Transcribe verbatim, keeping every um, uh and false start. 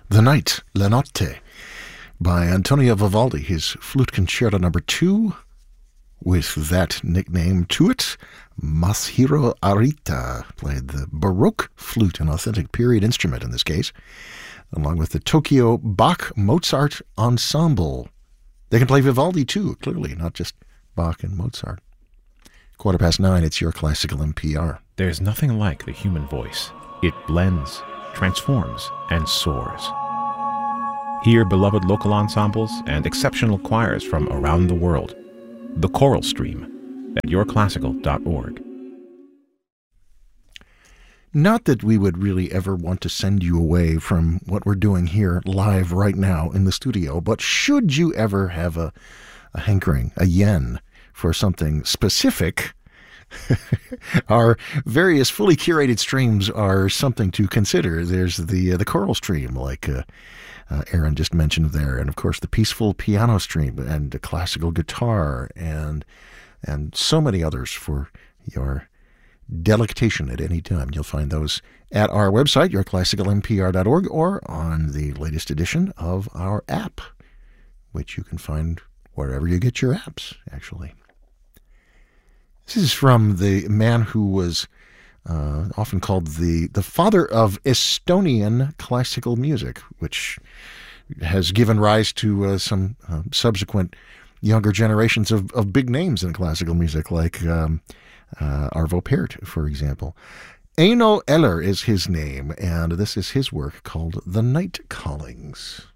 The Night, La Notte, by Antonio Vivaldi, his Flute Concerto number two, with that nickname to it. Masahiro Arita played the Baroque flute, an authentic period instrument in this case, along with the Tokyo Bach Mozart Ensemble. They can play Vivaldi too, clearly, not just Bach and Mozart. Quarter past nine, it's your Classical N P R. There's nothing like the human voice. It blends, transforms, and soars. Hear beloved local ensembles and exceptional choirs from around the world. The Choral Stream at your classical dot org. Not that we would really ever want to send you away from what we're doing here live right now in the studio, but should you ever have a, a hankering, a yen, for something specific, our various fully curated streams are something to consider. There's the uh, the choral stream, like uh, uh, Aaron just mentioned there, and of course the peaceful piano stream, and the classical guitar, and and so many others for your delectation at any time. You'll find those at our website, your classical n p r dot org, or on the latest edition of our app, which you can find wherever you get your apps, actually. This is from the man who was uh, often called the, the father of Estonian classical music, which has given rise to uh, some uh, subsequent younger generations of, of big names in classical music, like um, uh, Arvo Pärt, for example. Eino Eller is his name, and this is his work called The Night Callings.